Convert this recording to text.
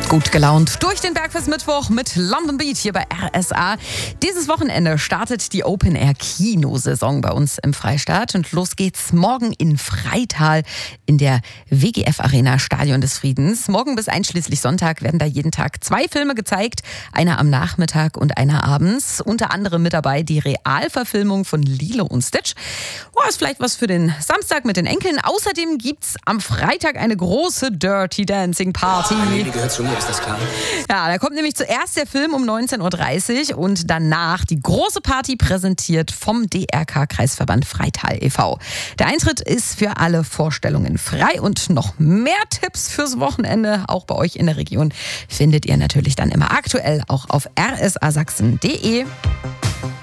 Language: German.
Gut gelaunt durch den Bergfest Mittwoch mit London Beat hier bei RSA. Dieses Wochenende startet die Open-Air-Kinosaison bei uns im Freistaat. Und los geht's morgen in Freital in der WGF-Arena Stadion des Friedens. Morgen bis einschließlich Sonntag werden da jeden Tag 2 Filme gezeigt. Einer am Nachmittag und einer abends. Unter anderem mit dabei die Realverfilmung von Lilo und Stitch. Ist vielleicht was für den Samstag mit den Enkeln. Außerdem gibt's am Freitag eine große Dirty Dancing Party. Die gehört zu mir, ist das klar? Ja, da kommt nämlich zuerst der Film um 19.30 Uhr und danach die große Party, präsentiert vom DRK-Kreisverband Freital e.V. Der Eintritt ist für alle Vorstellungen frei und noch mehr Tipps fürs Wochenende, auch bei euch in der Region, findet ihr natürlich dann immer aktuell auch auf rsasachsen.de.